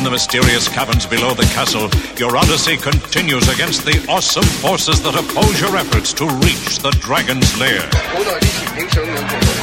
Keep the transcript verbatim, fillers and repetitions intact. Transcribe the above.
the mysterious caverns below the castle, your odyssey continues against the awesome forces that oppose your efforts to reach the dragon's lair.